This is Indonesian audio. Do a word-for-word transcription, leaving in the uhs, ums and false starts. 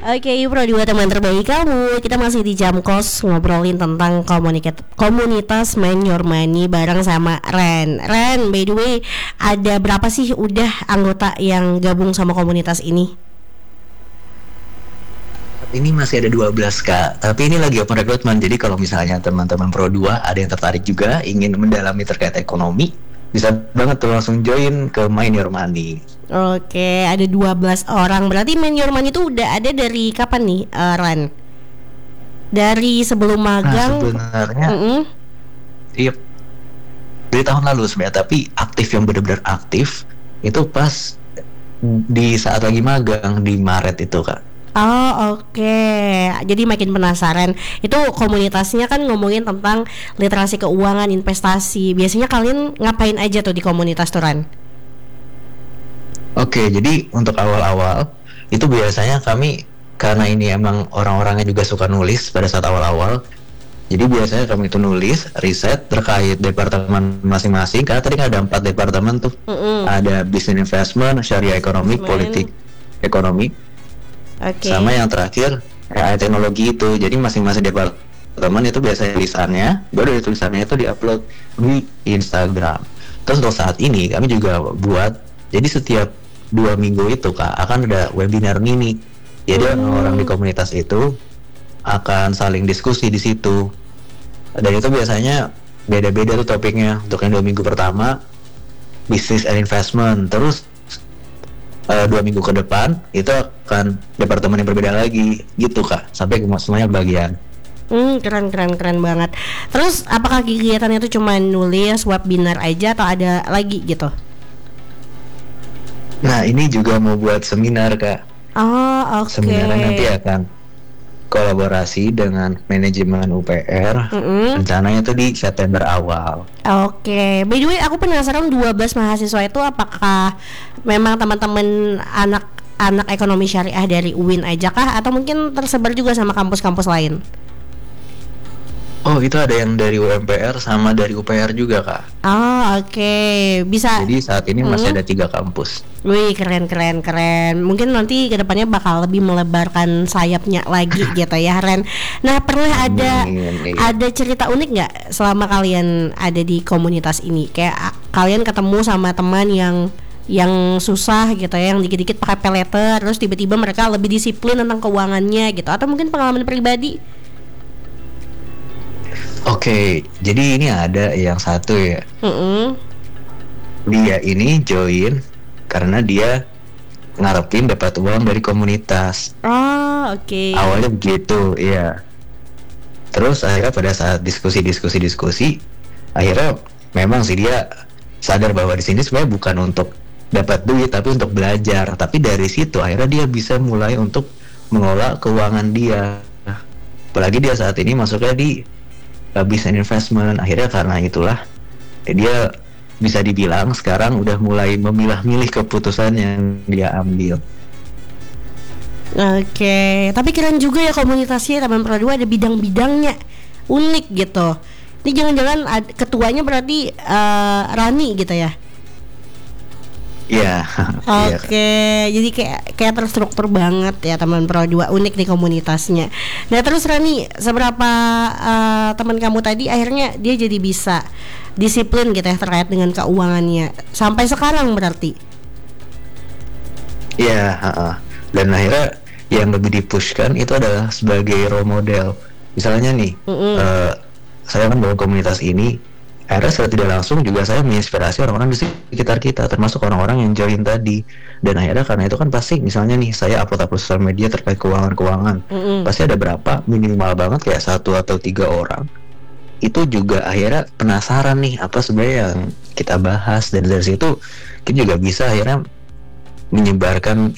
Oke, Pro dua teman terbaik kamu. Kita masih di jam kos ngobrolin tentang komunikat komunitas Man Your Money bareng sama Ren. Ren, by the way, ada berapa sih udah anggota yang gabung sama komunitas ini? Ini masih ada dua belas Kak, tapi ini lagi open recruitment. Jadi kalau misalnya teman-teman Pro dua ada yang tertarik juga ingin mendalami terkait ekonomi, bisa banget tuh langsung join ke Man Your Money. Oke, ada dua belas orang. Berarti Man Your Money itu udah ada dari kapan nih, uh, Ran? Dari sebelum magang? Nah, sebenarnya Mm-mm. iya dari tahun lalu sebenarnya, tapi aktif yang benar-benar aktif itu pas di saat lagi magang di Maret itu Kak. Oh, oke. Jadi makin penasaran. Itu komunitasnya kan ngomongin tentang literasi keuangan, investasi. Biasanya kalian ngapain aja tuh di komunitas tuh, Ran? Oke, jadi untuk awal-awal itu biasanya kami, karena ini emang orang-orangnya juga suka nulis pada saat awal-awal. Jadi biasanya kami itu nulis, riset terkait departemen masing-masing. Karena tadi kan ada empat departemen tuh. Mm-mm. Ada business investment, syariah ekonomi, Investment. politik ekonomi, Oke. sama yang terakhir A I teknologi itu. Jadi masing-masing departemen itu biasanya tulisannya, baru dari tulisannya itu diupload di Instagram. Terus untuk saat ini kami juga buat, jadi setiap dua minggu itu Kak akan ada webinar mini. Jadi Hmm. orang-orang di komunitas itu akan saling diskusi di situ. Dan itu biasanya beda-beda tuh topiknya. Untuk yang dua minggu pertama business and investment, terus uh, dua minggu ke depan itu akan departemen yang berbeda lagi gitu Kak, sampai ke semuanya bagian. Hmm, keren keren keren banget. Terus apakah kegiatannya itu cuma nulis webinar aja atau ada lagi gitu? Nah ini juga mau buat seminar Kak. Oh, oke. Seminarnya nanti akan kolaborasi dengan manajemen U P R. Mm-mm. Rencananya tuh di September awal. Oke, by the way aku penasaran dua belas mahasiswa itu apakah memang teman-teman anak-anak ekonomi syariah dari U I N aja kah atau mungkin tersebar juga sama kampus-kampus lain? Oh itu ada yang dari U M P R sama dari U P R juga Kak. Oh, oke. Bisa. Jadi saat ini masih Hmm. ada tiga kampus. Wih, keren keren keren. Mungkin nanti kedepannya bakal lebih melebarkan sayapnya lagi gitu ya, Ren. Nah, pernah ada Amin, iya. ada cerita unik nggak selama kalian ada di komunitas ini? Kayak a- kalian ketemu sama teman yang yang susah gitu ya, yang dikit-dikit pakai pay letter, terus tiba-tiba mereka lebih disiplin tentang keuangannya gitu, atau mungkin pengalaman pribadi? Oke, jadi ini ada yang satu ya. Mm-mm. Dia ini join karena dia ngarepin dapat uang dari komunitas. Oh, oke. Awalnya begitu, iya. Terus akhirnya pada saat diskusi-diskusi-diskusi, akhirnya memang sih dia sadar bahwa di sini sebenarnya bukan untuk dapat duit, tapi untuk belajar. Tapi dari situ akhirnya dia bisa mulai untuk mengelola keuangan dia. Apalagi dia saat ini masuknya di uh, business investment. Akhirnya karena itulah eh, dia bisa dibilang sekarang udah mulai memilah-milih keputusan yang dia ambil. Oke, tapi keren juga ya komunitasnya Taman Pro dua ada bidang-bidangnya unik gitu. Ini jangan-jangan ad- ketuanya berarti eh, Rani gitu ya? Iya. iya. Oke, jadi kayak kayak terstruktur banget ya Taman Pro dua, unik nih komunitasnya. Nah terus Rani, seberapa eh, teman kamu tadi akhirnya dia jadi bisa disiplin gitu ya terkait dengan keuangannya sampai sekarang berarti? Iya, ha-ha. Dan akhirnya yang lebih dipushkan itu adalah sebagai role model. Misalnya nih, Mm-mm. eh, saya kan bawa komunitas ini, akhirnya secara tidak langsung juga saya menginspirasi orang-orang di sekitar kita, termasuk orang-orang yang join tadi. Dan akhirnya karena itu kan pasti, misalnya nih, saya upload-upload sosial media terkait keuangan-keuangan, Mm-mm. pasti ada berapa, minimal banget kayak satu atau tiga orang. Itu juga akhirnya penasaran nih, apa sebenarnya yang kita bahas. Dan dari situ, kita juga bisa akhirnya menyebarkan